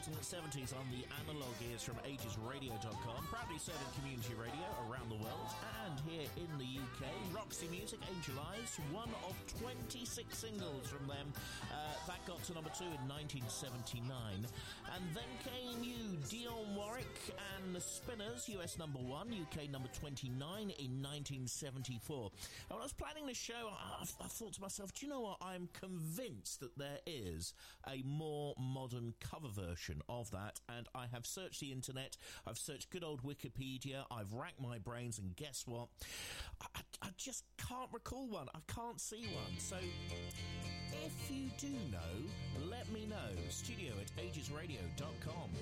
alternate 70s on the analog ears from agesradio.com. Proudly serving community radio around the world and here in the UK. Roxy Music, Angel Eyes, one of 26 singles from them. That got to number 2 in 1979. And then came you, Dionne Warwick and the Spinners, US number 1, UK number 29 in 1974. And when I was planning this show, I thought to myself, do you know what? I'm convinced that there is a more modern cover version of that, and I have searched the internet, I've searched good old Wikipedia, I've racked my brains, and guess what? I just can't recall one. I can't see one. So if you do know, let me know. Studio@agesradio.com.